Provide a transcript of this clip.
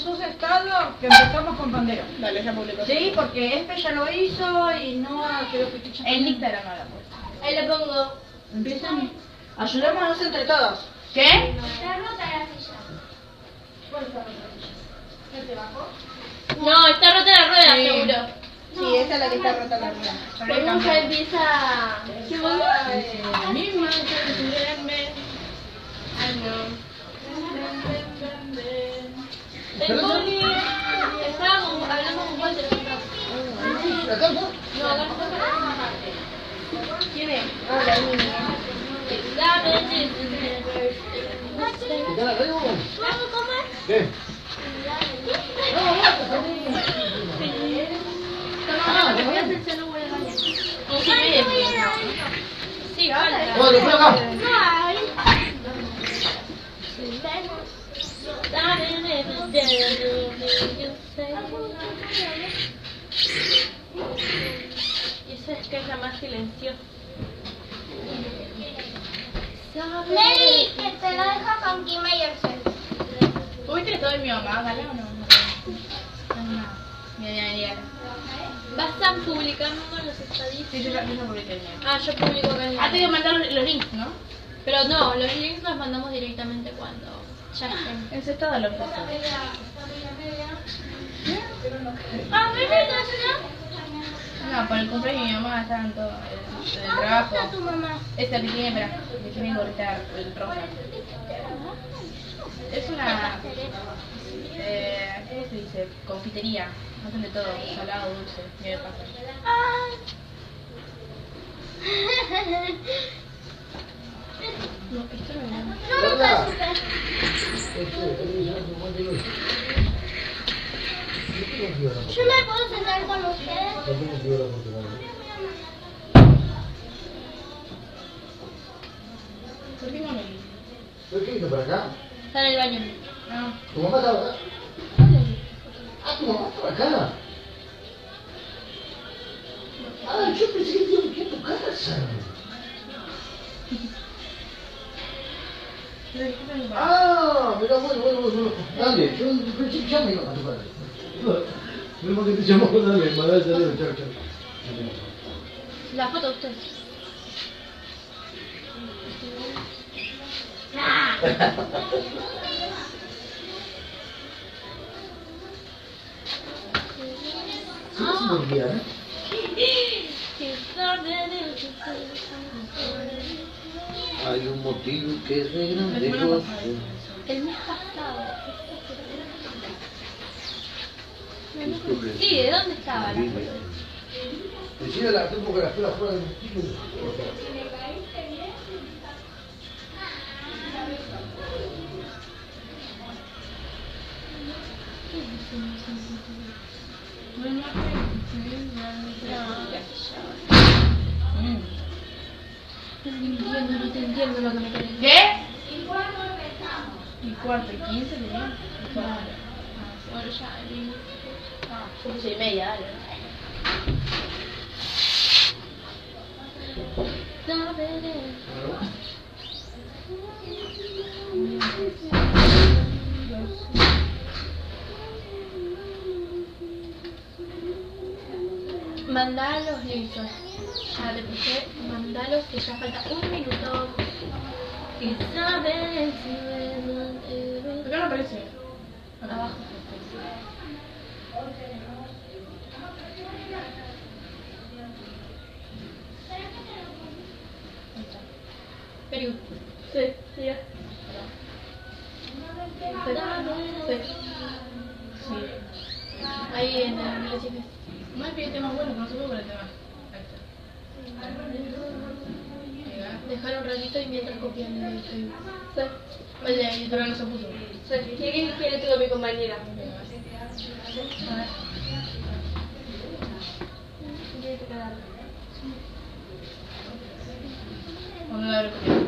sos estado que empezamos con Pandero. Dale, ya publicó. Sí, porque Espe ya lo hizo y no creo que ficha. En Instagram no la puesto. Ahí le pongo. Empiezan. Ayudémonos entre todos. ¿Qué? Está rota la silla. ¿Cuál está rota la silla? ¿No te bajó? No, está rota la rueda, Sí. seguro. Sí, esa es la que está rota la rueda. Porque ya empieza. ¿Qué más? Misma. Ay, no. El boli. Estábamos hablando con Walter hace un rato. ¿Acá no? No, acá no está. ¿Quién es? Ah, la niña. ¿Está la traigo? ¿Cómo es? ¿Qué? Sí, falta. Bueno, después acá. Y esa es que es la más silenciosa. Nelly, que te la deja con Kim Meyerson. ¿Tuviste todo de mi mamá, Gala, o no? No. Mira. Vas a publicando los estadísticos. Sí, yo ya publiqué el mío. Ah, yo publico acá en la... Ah, te voy a mandar los links, ¿no? Pero no, los links los mandamos directamente cuando ya estén. Ese estado lo puso. Ah, ¿verdad? No, por el cumpleaños de mi mamá estaban todos en el trabajo. Tu mamá. Esta que tiene, espera, que tiene gorrita el rosa. Es una, ¿cómo se dice? Confitería. Hacen de todo, salado, dulce, me pasa. No, esto no es. ¿Verdad? Yo me puedo sentar con ustedes. ¿Por qué no me dices? ¿Por qué vino para acá? Está en el baño. No. ¿Tu mamá estaba acá? Ah, ¿tu mamá estaba acá? Ah, yo pensé que te iba aquí a tu casa. Ah, mira, bueno. Dale, yo pensé que ya me iba a tu casa. Menos que te llamó, dale, mandale, chao. La foto de usted. Sí, es muy bien, ¿eh? Hay un motivo que es de grande gozo. El mes pasado. Sí, ¿de dónde estaba la foto? Decide la un poco la escuela fuera del motivo. No te entiendo lo que me querés. ¿Qué? ¿Y cuarto? ¿Y 15 tenía? Bueno, ya. Yo puse 1:30, dale. Mandá los links. Ya te puse, mandalos que ya falta un minuto. Y sabes si me ¿Por qué no aparece? abajo. Perú. Sí, sí. Sí. Ahí en el recife. No hay pide temas buenos, no se puede poner temas. Ahí está. Dejar un ratito y mientras copian el Facebook. Sí. Oye, pero no se puso. Sí. ¿Quién quiere todo mi compañera? ¿O no la habré copiado?